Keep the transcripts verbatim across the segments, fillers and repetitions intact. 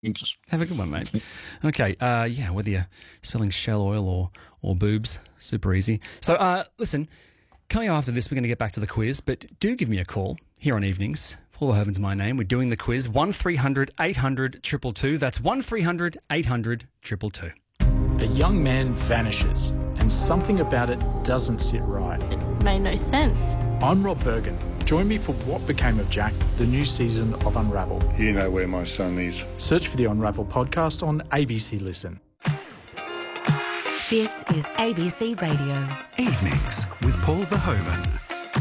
Thanks. Have a good one, mate. Okay, uh, yeah, whether you're spelling shell oil or, or boobs, super easy. So, uh, listen, coming up after this, we're going to get back to the quiz, but do give me a call here on Evenings. Paul Verhoeven's my name. We're doing the quiz. one three hundred eight hundred two two two. That's one three hundred eight hundred two two two. A young man vanishes, and something about it doesn't sit right. It made no sense. I'm Rob Bergen. Join me for What Became of Jack, the new season of Unravel. You know where my son is. Search for the Unravel podcast on A B C Listen. This is A B C Radio. Evenings with Paul Verhoeven.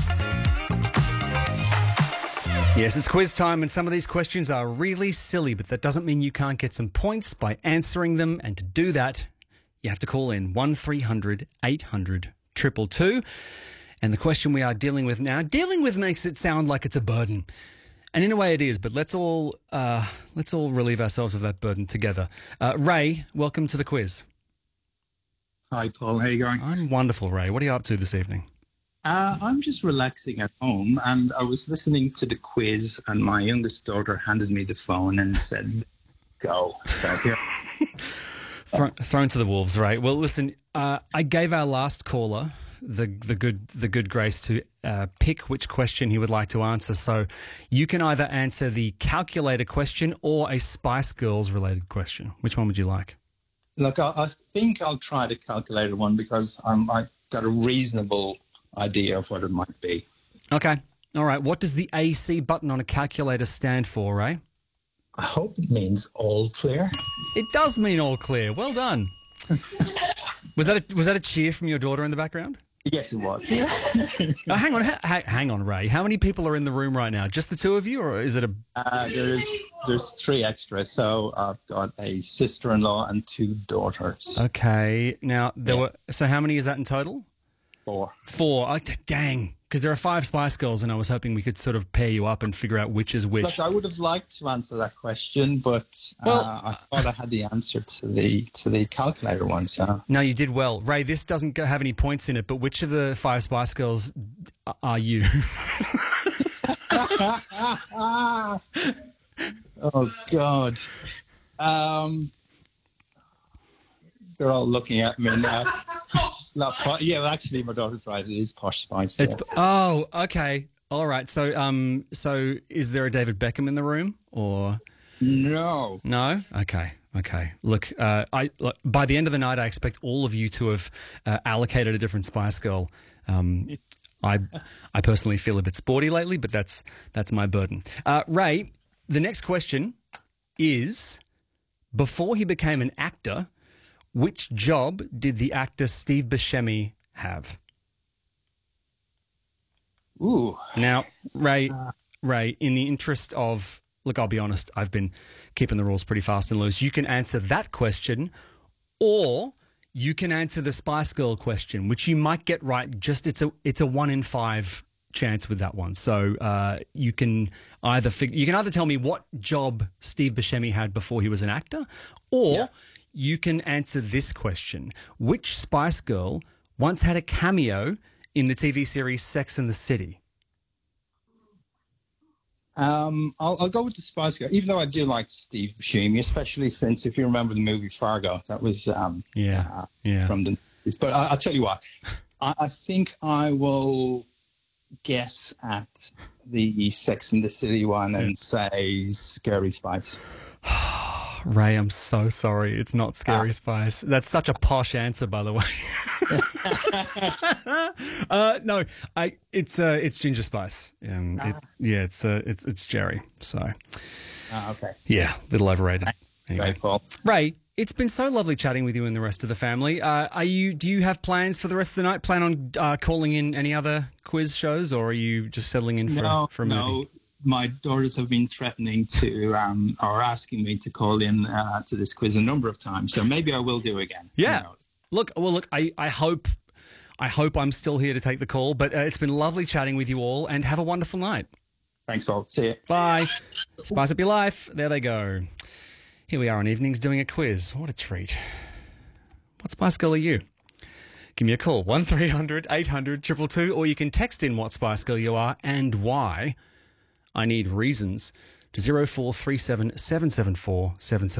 Yes, it's quiz time, and some of these questions are really silly, but that doesn't mean you can't get some points by answering them. And to do that, you have to call in one three hundred eight hundred two two two. And the question we are dealing with now, dealing with makes it sound like it's a burden. And in a way it is, but let's all uh, let's all relieve ourselves of that burden together. Uh, Ray, welcome to the quiz. Hi, Paul. How you going? I'm wonderful, Ray. What are you up to this evening? Uh, I'm just relaxing at home, and I was listening to the quiz, and my youngest daughter handed me the phone and said, go. So here. Thro- thrown to the wolves, right? Well, listen, uh, I gave our last caller the the good the good grace to uh, pick which question he would like to answer. So you can either answer the calculator question or a Spice Girls related question. Which one would you like? Look, I, I think I'll try the calculator one because um, I've got a reasonable idea of what it might be. Okay. All right. What does the A C button on a calculator stand for, Ray? I hope it means all clear. It does mean all clear. Well done. Was that a, was that a cheer from your daughter in the background? Yes, it was. Oh, hang on, ha- hang on, Ray. How many people are in the room right now? Just the two of you, or is it a? Uh, there's there's three extras. So I've got a sister-in-law and two daughters. Okay. Now there Yeah. were. So how many is that in total? Four. Four. Oh, d- dang. Because there are five Spice Girls, and I was hoping we could sort of pair you up and figure out which is which. Look, I would have liked to answer that question, but uh, Well- I thought I had the answer to the to the calculator one. So No, you did well, Ray. This doesn't go- have any points in it, but which of the five Spice Girls are you? oh God, um, they're all looking at me now. It's not po- yeah, well, actually, my daughter's right. It is Posh Spice. It's, yeah. oh, okay. All right. So, um, so is there a David Beckham in the room, or No. no? Okay. Okay. Look, uh, I look, by the end of the night, I expect all of you to have uh, allocated a different Spice Girl. Um, I, I personally feel a bit sporty lately, but that's that's my burden. Uh, Ray, the next question is: before he became an actor, which job did the actor Steve Buscemi have? Ooh. Now, Ray, Ray, in the interest of, look, I'll be honest, I've been keeping the rules pretty fast and loose. You can answer that question, or you can answer the Spice Girl question, which you might get right. Just it's a it's a one in five chance with that one. So uh, you can either fig- you can either tell me what job Steve Buscemi had before he was an actor, or Yeah. you can answer this question: which Spice Girl once had a cameo in the T V series Sex and the City? Um, I'll, I'll go with the Spice Girl, even though I do like Steve Buscemi, especially since, if you remember the movie Fargo, that was um, Yeah, uh, yeah. from the. But I, I'll tell you what, I, I think I will guess at the Sex and the City one and say Scary Spice. Ray, I'm so sorry. It's not Scary Spice. That's such a posh answer, by the way. uh, no, I. It's uh, it's Ginger Spice. Um, it, yeah, it's uh, it's it's Jerry. So, Ah, okay. yeah, little overrated. Anyway. Okay, Paul. Ray, it's been so lovely chatting with you and the rest of the family. Uh, are you? Do you have plans for the rest of the night? Plan on uh, calling in any other quiz shows, or are you just settling in for No, for a no. movie? My daughters have been threatening to, um, or asking me to call in uh, to this quiz a number of times. So maybe I will do again. Who Yeah. knows? Look, well, look. I, I hope, I hope I'm still here to take the call. But uh, it's been lovely chatting with you all, and have a wonderful night. Thanks, Paul. See you. Bye. Spice up your life. There they go. Here we are on Evenings doing a quiz. What a treat. What Spice Girl are you? Give me a call, one three hundred eight hundred two two two, or you can text in what Spice Girl you are and why. I need reasons to zero four three seven seven seven four seven seven.